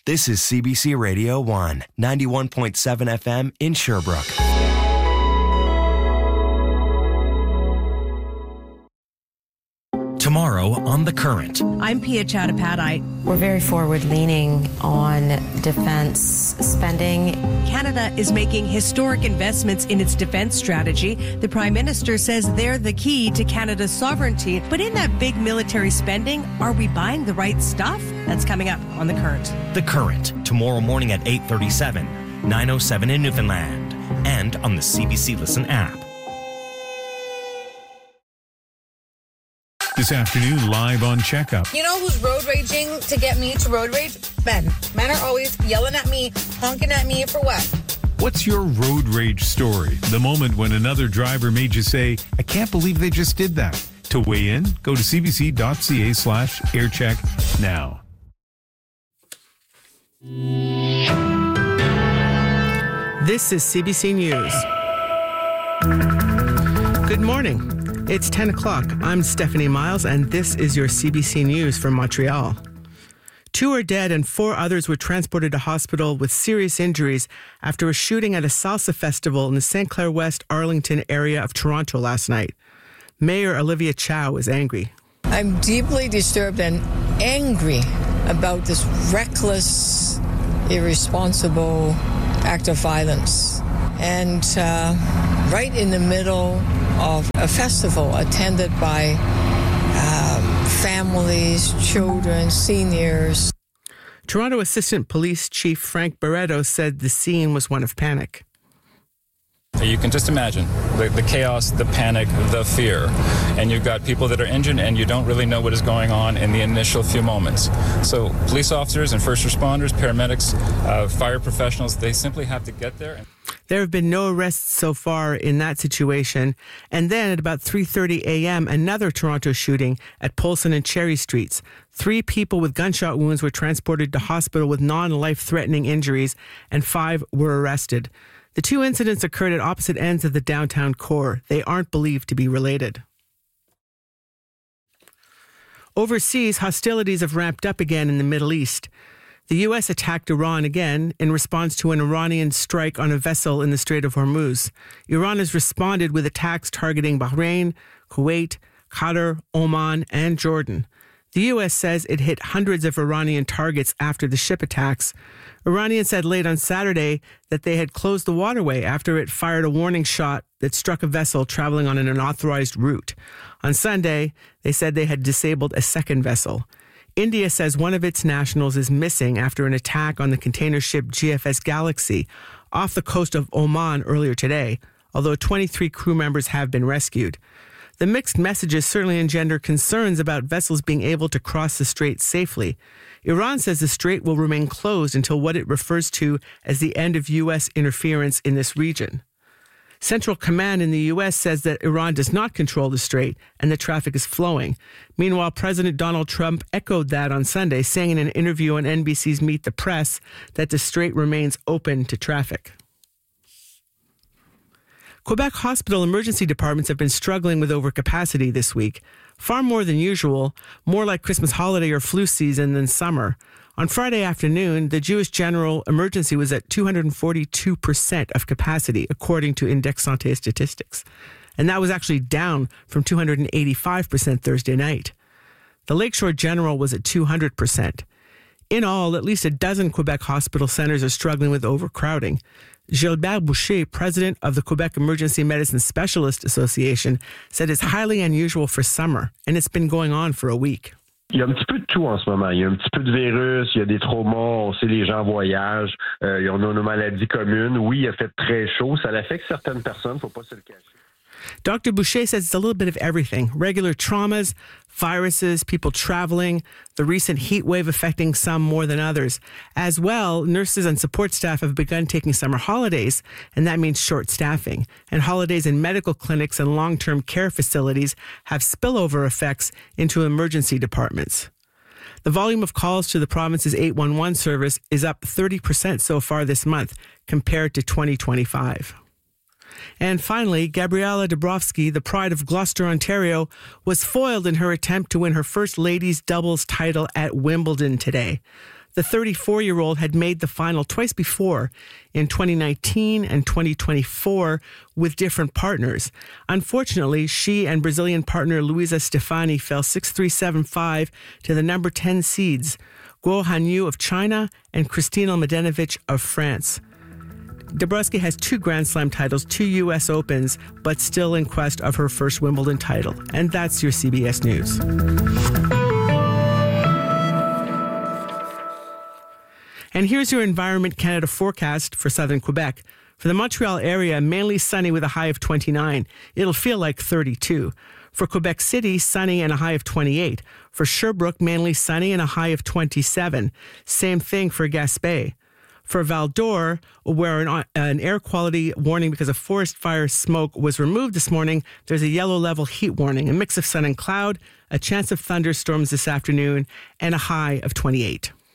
This is CBC Radio 1, 91.7 FM in Sherbrooke. Tomorrow on The Current. I'm Pia Chattopadhyay. We're very forward-leaning on defense spending. Canada is making historic investments in its defense strategy. The Prime Minister says they're the key to Canada's sovereignty. But in that big military spending, are we buying the right stuff? That's coming up on The Current. The Current, tomorrow morning at 8:37, 9:07 in Newfoundland, and on the CBC Listen app. This afternoon, live on Checkup. You know who's road raging to get me to road rage? Men. Men are always yelling at me, honking at me for what? What's your road rage story? The moment when another driver made you say, I can't believe they just did that. To weigh in, go to cbc.ca/aircheck now. This is CBC News. Good morning. It's 10 o'clock. I'm Stephanie Miles, and this is your CBC News from Montreal. 2 are dead and 4 others were transported to hospital with serious injuries after a shooting at a salsa festival in the St. Clair West, Arlington area of Toronto last night. Mayor Olivia Chow is angry. I'm deeply disturbed and angry about this reckless, irresponsible act of violence. And right in the middle of a festival attended by families, children, seniors. Toronto Assistant Police Chief Frank Barreto said the scene was one of panic. You can just imagine the chaos, the panic, the fear. And you've got people that are injured and you don't really know what is going on in the initial few moments. So police officers and first responders, paramedics, fire professionals, they simply have to get there. There have been no arrests so far in that situation. And then at about 3:30 a.m., another Toronto shooting at Polson and Cherry Streets. 3 people with gunshot wounds were transported to hospital with non-life-threatening injuries, and 5 were arrested. The 2 incidents occurred at opposite ends of the downtown core. They aren't believed to be related. Overseas, hostilities have ramped up again in the Middle East. The U.S. attacked Iran again in response to an Iranian strike on a vessel in the Strait of Hormuz. Iran has responded with attacks targeting Bahrain, Kuwait, Qatar, Oman, and Jordan. The U.S. says it hit hundreds of Iranian targets after the ship attacks. Iranians said late on Saturday that they had closed the waterway after it fired a warning shot that struck a vessel traveling on an unauthorized route. On Sunday, they said they had disabled a second vessel. India says one of its nationals is missing after an attack on the container ship GFS Galaxy off the coast of Oman earlier today, although 23 crew members have been rescued. The mixed messages certainly engender concerns about vessels being able to cross the strait safely. Iran says the strait will remain closed until what it refers to as the end of U.S. interference in this region. Central Command in the U.S. says that Iran does not control the strait and the traffic is flowing. Meanwhile, President Donald Trump echoed that on Sunday, saying in an interview on NBC's Meet the Press that the strait remains open to traffic. Quebec hospital emergency departments have been struggling with overcapacity this week, far more than usual, more like Christmas holiday or flu season than summer. On Friday afternoon, the Jewish General Emergency was at 242% of capacity, according to Index Santé statistics. And that was actually down from 285% Thursday night. The Lakeshore General was at 200%. In all, at least a dozen Quebec hospital centers are struggling with overcrowding. Gilbert Boucher, president of the Quebec Emergency Medicine Specialist Association, said it's highly unusual for summer, and it's been going on for a week. Il y a un petit peu de tout en ce moment. Il y a un petit peu de virus, il y a des traumas, on sait les gens voyagent, on a nos maladies communes. Oui, il a fait très chaud, ça affecte certaines personnes, faut pas se le cacher. Dr. Boucher says it's a little bit of everything. Regular traumas, viruses, people traveling, the recent heat wave affecting some more than others. As well, nurses and support staff have begun taking summer holidays, and that means short staffing. And holidays in medical clinics and long-term care facilities have spillover effects into emergency departments. The volume of calls to the province's 811 service is up 30% so far this month compared to 2025. And finally, Gabriella Dabrowski, the pride of Gloucester, Ontario, was foiled in her attempt to win her first ladies' doubles title at Wimbledon today. The 34-year-old had made the final twice before, in 2019 and 2024, with different partners. Unfortunately, she and Brazilian partner Luisa Stefani fell 6-3, 7-5 to the number 10 seeds, Guo Hanyu of China and Kristina Mladenovic of France. Dabrowski has 2 Grand Slam titles, 2 U.S. Opens, but still in quest of her first Wimbledon title. And that's your CBS News. And here's your Environment Canada forecast for southern Quebec. For the Montreal area, mainly sunny with a high of 29. It'll feel like 32. For Quebec City, sunny and a high of 28. For Sherbrooke, mainly sunny and a high of 27. Same thing for Gaspé. For Val-d'Or, where an air quality warning because of forest fire smoke was removed this morning, there's a yellow level heat warning, a mix of sun and cloud, a chance of thunderstorms this afternoon, and a high of 28.